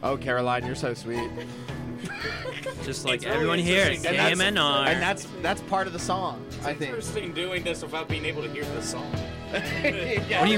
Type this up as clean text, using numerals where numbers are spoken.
Oh, Caroline, you're so sweet. Just like It's really everyone here, interesting. KMNR. And that's part of the song, I think. Interesting doing this without being able to hear the song. Yeah. What do